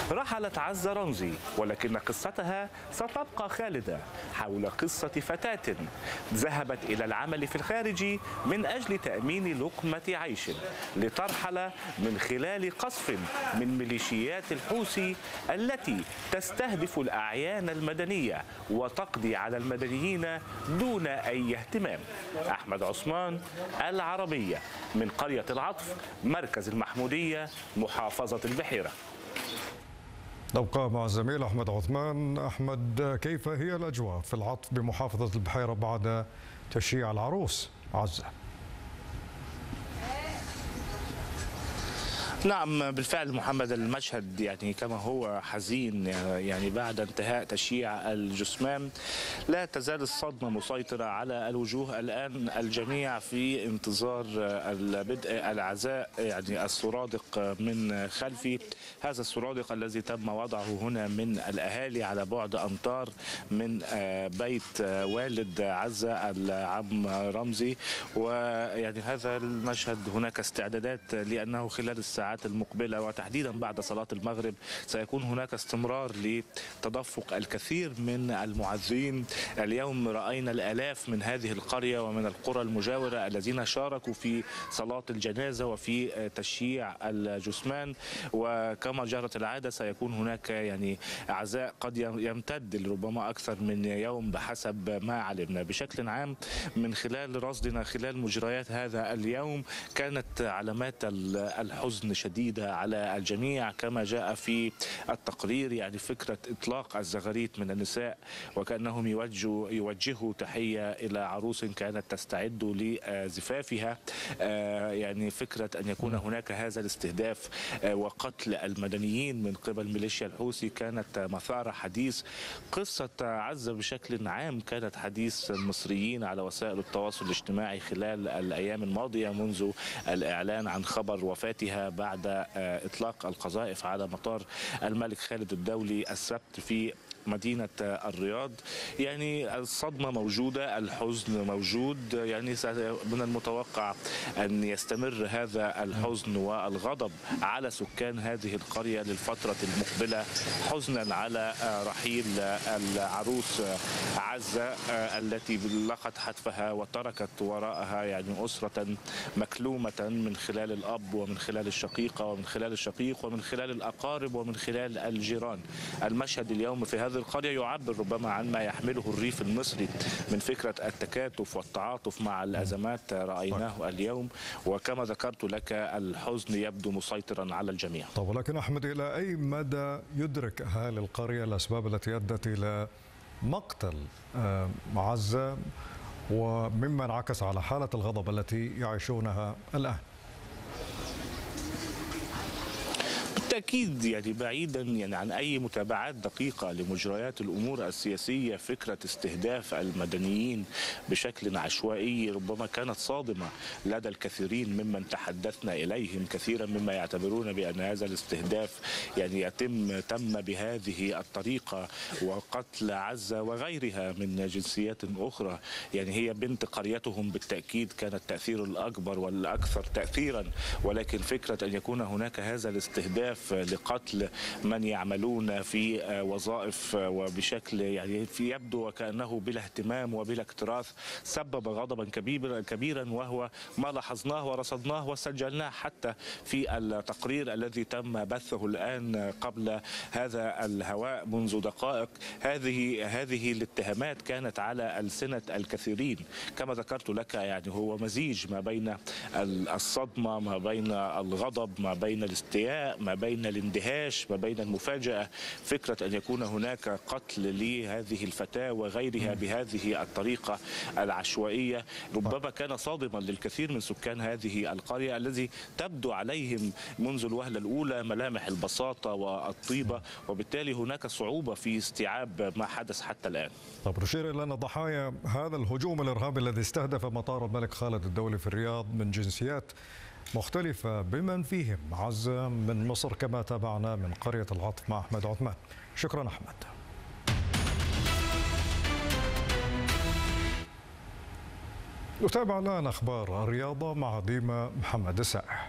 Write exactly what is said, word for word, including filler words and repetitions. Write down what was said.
رحلت عزة رمزي، ولكن قصتها ستبقى خالدة حول قصة فتاة ذهبت إلى العمل في الخارج من أجل تأمين لقمة عيش، لترحل من خلال قصف من ميليشيات الحوثي التي تستهدف الأعيان المدنية وتقضي على المدنيين دون أي اهتمام. أحمد عثمان، العربية، من قرية العطف، مركز المحمودية، محافظة البحيرة. نبقى مع الزميل أحمد عثمان. أحمد، كيف هي الأجواء في العطف بمحافظة البحيرة بعد تشييع العروس عزة؟ نعم بالفعل محمد، المشهد يعني كما هو حزين، يعني بعد انتهاء تشييع الجثمان لا تزال الصدمة مسيطرة على الوجوه. الآن الجميع في انتظار بدء العزاء، يعني السرادق من خلفي، هذا السرادق الذي تم وضعه هنا من الأهالي على بعد أمتار من بيت والد عزة العم رمزي. ويعني هذا المشهد هناك استعدادات، لأنه خلال الساعات المقبلة وتحديدا بعد صلاة المغرب سيكون هناك استمرار لتدفق الكثير من المعزين. اليوم رأينا الآلاف من هذه القرية ومن القرى المجاورة الذين شاركوا في صلاة الجنازة وفي تشييع الجثمان، وكما جرت العادة سيكون هناك يعني عزاء قد يمتد لربما أكثر من يوم بحسب ما علمنا. بشكل عام من خلال رصدنا خلال مجريات هذا اليوم كانت علامات الحزن شديدة على الجميع كما جاء في التقرير. يعني فكرة إطلاق الزغاريت من النساء وكأنهم يوجهوا يوجهوا تحية إلى عروس كانت تستعد لزفافها. يعني فكرة أن يكون هناك هذا الاستهداف وقتل المدنيين من قبل ميليشيا الحوثي كانت مثار حديث. قصة عزة بشكل عام كانت حديث المصريين على وسائل التواصل الاجتماعي خلال الأيام الماضية منذ الإعلان عن خبر وفاتها بعد إطلاق القذائف على مطار الملك خالد الدولي السبت في مدينة الرياض. يعني الصدمة موجودة، الحزن موجود، يعني من المتوقع أن يستمر هذا الحزن والغضب على سكان هذه القرية للفترة المقبلة، حزنا على رحيل العروس عزة التي لقت حتفها وتركت وراءها يعني أسرة مكلومة من خلال الأب ومن خلال الشقيقة ومن خلال الشقيق ومن خلال الأقارب ومن خلال الجيران. المشهد اليوم في هذه القرية يعبر ربما عن ما يحمله الريف المصري من فكرة التكاتف والتعاطف مع الأزمات رأيناه اليوم، وكما ذكرت لك الحزن يبدو مسيطرا على الجميع. طب ولكن أحمد، إلى أي مدى يدرك أهالي القرية الأسباب التي أدت إلى مقتل عزة ومما انعكس على حالة الغضب التي يعيشونها الآن؟ بالتأكيد يعني بعيدا يعني عن أي متابعات دقيقة لمجريات الأمور السياسية، فكرة استهداف المدنيين بشكل عشوائي ربما كانت صادمة لدى الكثيرين ممن تحدثنا إليهم، كثيرا مما يعتبرون بأن هذا الاستهداف يعني يتم تم بهذه الطريقة، وقتل عزة وغيرها من جنسيات أخرى. يعني هي بنت قريتهم بالتأكيد كان التأثير الأكبر والأكثر تأثيرا، ولكن فكرة أن يكون هناك هذا الاستهداف لقتل من يعملون في وظائف وبشكل يعني في يبدو وكأنه بلا اهتمام وبلا اكتراث سبب غضبا كبيرا كبيرا، وهو ما لاحظناه ورصدناه وسجلناه حتى في التقرير الذي تم بثه الآن قبل هذا الهواء منذ دقائق. هذه هذه الاتهامات كانت على ألسنة الكثيرين كما ذكرت لك. يعني هو مزيج ما بين الصدمة، ما بين الغضب، ما بين الاستياء، ما بين الاندهاش، ما بين المفاجأة. فكرة أن يكون هناك قتل لهذه الفتاة وغيرها بهذه الطريقة العشوائية ربما كان صادما للكثير من سكان هذه القرية الذي تبدو عليهم منذ الوهلة الأولى ملامح البساطة والطيبة، وبالتالي هناك صعوبة في استيعاب ما حدث حتى الآن. طب نشير إلى أن ضحايا هذا الهجوم الإرهابي الذي استهدف مطار الملك خالد الدولي في الرياض من جنسيات مختلفة بمن فيهم عزة من مصر كما تابعنا من قرية العطف مع أحمد عثمان. شكرا أحمد. نتابع الآن أخبار الرياضة مع ديما محمد السائح.